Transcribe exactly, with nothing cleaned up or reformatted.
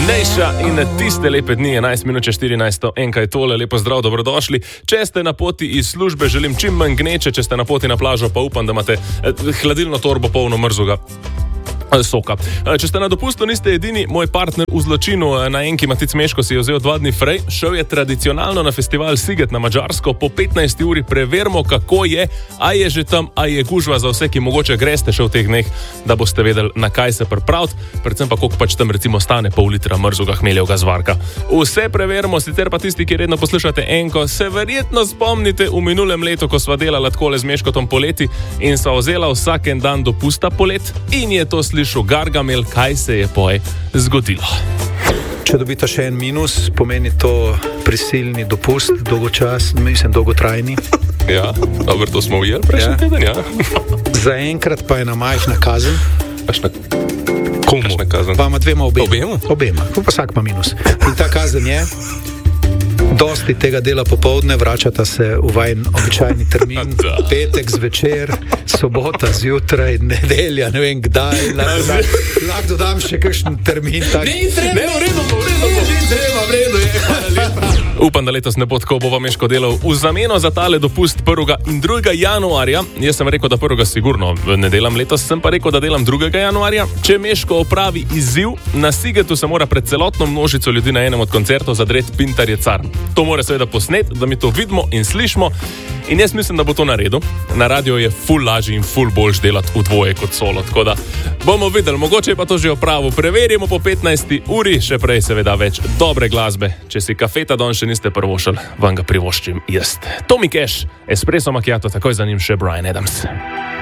Nejša in tiste lepe dni, enajst minut čez štirinajst, enkaj tole, lepo zdrav, dobrodošli. Če ste na poti iz službe, želim čim manj gneče, če ste na poti na plažo, pa upam, da imate hladilno torbo polno mrzuga soka. Če ste na dopustu, niste edini, moj partner v zločinu na Enki Matic Meško si je vzel dva dni frej, šel je tradicionalno na festival Siget na Madžarsko, po petnajsti uri preverimo, kako je, a je že tam, a je gužva za vse, ki mogoče greste še v teh dneh, da boste vedeli, na kaj se pripraviti, predvsem pa koliko pač tam recimo stane pol litra mrzuga hmeljevega zvarka. Vse preverimo, sicer pa tisti, ki redno poslušate Enko, se verjetno spomnite v minulem letu, ko sva delala takole z Meškotom poleti in sva vzela vsak en dan dopusta polet in je to slišal Gargamel, kaj se je poj zgodilo. Če dobita še en minus, pomeni to prisilni dopust, dolgočasni, mislim, dolgotrajni. Ja, dobro, to smo ujeli prejšnji ja. teden, ja. Zaenkrat pa je na majhna kazen. Kašna, komu? Kašna kazen? Pa ima dvema obema. Obema? Obema, pa vsak ima minus. In ta kazen je, dosti tega dela popoldne, vračata se v vajen običajni termin, petek zvečer, sobota zjutraj, nedelja, ne vem kdaj, lahko lah dodam še kakšen termin. Tak. Ne, ne, v redu, v redu, ne treba, v redu je. Upam, da letos ne bo tako, bo vam Meško delal v zameno za tale dopust prvega in drugega januarja. Jaz sem rekel, da prvega sigurno ne delam letos, sem pa rekel, da delam drugega januarja. Če Meško opravi izziv, na Sigetu se mora pred celotno množico ljudi na enem od koncertov zadret Pintar je car. To mora seveda posnet, da mi to vidimo in slišimo. In jaz mislim, da bo to naredil. Na radio je ful lažji in ful boljš delati v dvoje kot solo. Tako da bomo videli, mogoče je pa to že opravo. Preverimo po petnajsti uri, še prej seveda več dobre glasbe. Če si kafeta don še niste prvošali, vam ga privoščim jaz. Tommy Cash, Espresso Macchiato, takoj za njim še Bryan Adams.